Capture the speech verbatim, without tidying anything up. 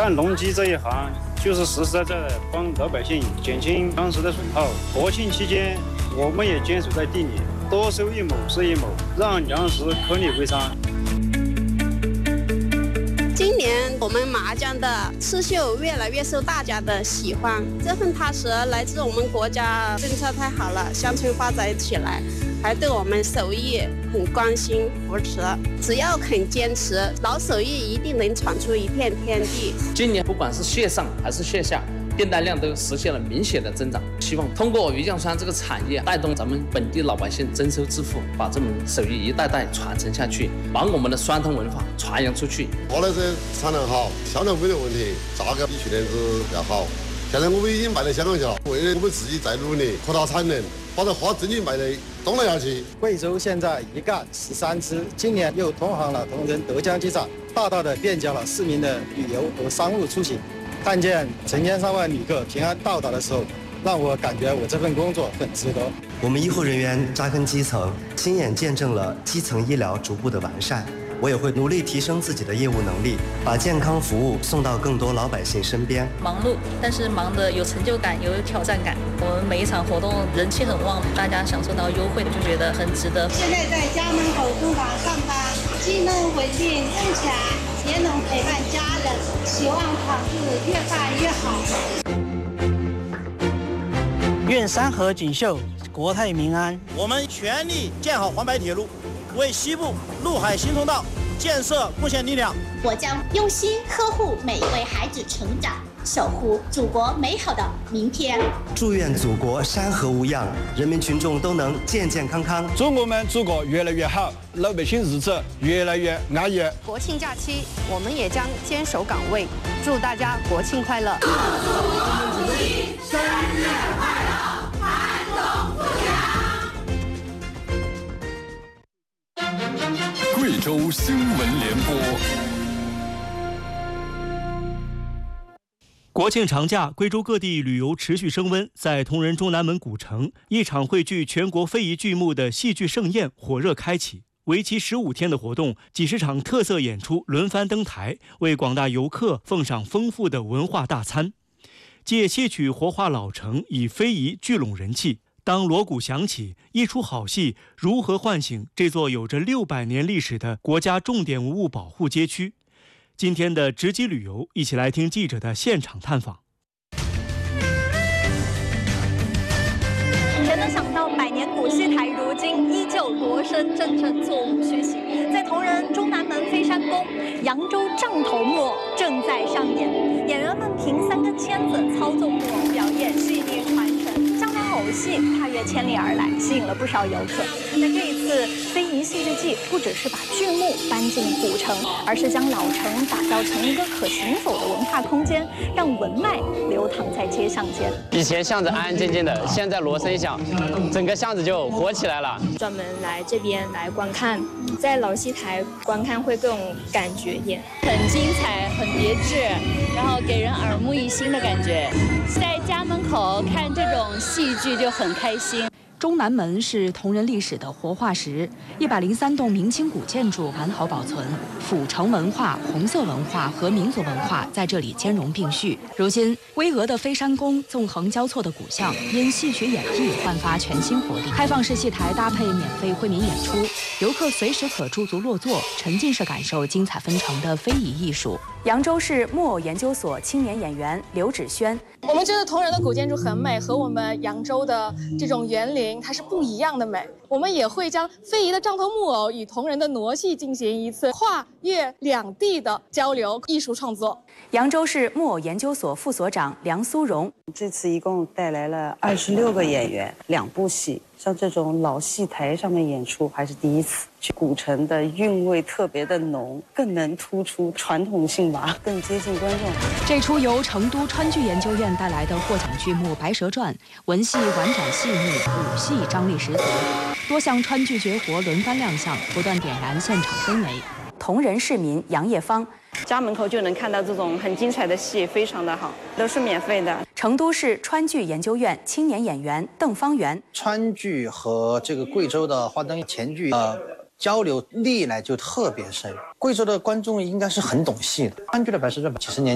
干农机这一行，就是实实在在的帮老百姓减轻粮食的损耗。国庆期间，我们也坚守在地里，多收一亩是一亩，让粮食颗粒归山。 今年我们麻将的刺绣越来越受大家的喜欢，这份踏实来自我们国家政策太好了，乡村发展起来，还对我们手艺很关心扶持。只要肯坚持，老手艺一定能闯出一片天地。 今年不管是线上还是线下，订单量都实现了明显的增长。希望通过鱼酱酸这个产业，带动咱们本地老百姓增收致富，把这门手艺一代代传承下去，把我们的酸汤文化传扬出去。 我那是产量好，销量没得问题，价格比去年子要好。现在我们已经卖到香港去了，为了我们自己在努力扩大产能，把这花真的卖到东南亚去。 贵州现在一干十三支，今年又通航了同仁德江机场，大大的便捷了市民的旅游和商务出行。看见成千上万旅客平安到达的时候，让我感觉我这份工作很值得。 我们医护人员扎根基层，亲眼见证了基层医疗逐步的完善。我也会努力提升自己的业务能力，把健康服务送到更多老百姓身边。 忙碌，但是忙得有成就感，有挑战感。我们每一场活动人气很旺，大家享受到优惠，就觉得很值得。 现在在家门口工坊上班，既能稳定挣钱，也能陪伴家人，希望厂子越办越好。 愿山河锦绣，国泰民安。 我们全力建好黄白铁路，为西部陆海新通道建设贡献力量。 我将用心呵护每一位孩子成长，守护祖国美好的明天。 祝愿祖国山河无恙，人民群众都能健健康康。 祝我们祖国越来越好，老百姓日子越来越安逸。 国庆假期，我们也将坚守岗位，祝大家国庆快乐！ 祝国主席生日快乐，繁荣富强。 贵州新闻联播。 国庆长假，贵州各地旅游持续升温。在同仁中南门古城，一场汇聚全国非遗剧目的戏剧盛宴火热开启。为期十五天的活动，几十场特色演出轮番登台，为广大游客奉上丰富的文化大餐。借戏曲活化老城，以非遗聚拢人气。当锣鼓响起，一出好戏如何唤醒这座有着六百年历史的国家重点文物保护街区？今天的直击旅游，一起来听记者的现场探访。 谁能想到百年古戏台如今依旧锣声阵阵，座无虚席。在同仁中南门飞山宫，扬州杖头木偶正在上演，演员们凭三根签子操纵木偶表演戏剧传承，江南偶戏踏越千里而来，吸引了不少游客。那这一次非遗戏剧季不只是把剧目搬进古城，而是将老城打造成一个可行走的文化空间，让文脉流淌在街巷间。 以前巷子安安静静的，现在锣声一响，整个巷子就火起来了。 专门来这边来观看，在老戏台观看会更有感觉一点， 很精彩，很别致，然后给人耳目一新的感觉。在家门口看这种戏剧就很开心。 中南门是同仁历史的活化石，一百零三栋明清古建筑完好保存，府城文化、红色文化和民族文化在这里兼容并蓄。如今，巍峨的飞山宫纵横交错的古巷，因戏曲演绎焕发全新活力。开放式戏台搭配免费惠民演出，游客随时可驻足落座，沉浸式感受精彩纷呈的非遗艺术。 扬州市木偶研究所青年演员刘芷萱， 我们觉得同仁的古建筑很美，和我们扬州的这种园林它是不一样的美。我们也会将非遗的杖头木偶与同仁的傩戏进行一次跨越两地的交流艺术创作。 扬州市木偶研究所副所长梁苏荣， 这次一共带来了二十六个演员，两部戏。像这种老戏台上面演出还是第一次，古城的韵味特别的浓，更能突出传统性吧，更接近观众。 这出由成都川剧研究院带来的获奖剧目《白蛇传》，文戏婉转细腻，武戏张力十足，多项川剧绝活轮番亮相，不断点燃现场氛围。 同仁市民杨叶芳， 家门口就能看到这种很精彩的戏，非常的好，都是免费的。 成都市川剧研究院青年演员邓方圆， 川剧和这个贵州的花灯前剧呃交流历来就特别深，贵州的观众应该是很懂戏的。川剧的《白蛇传》几十年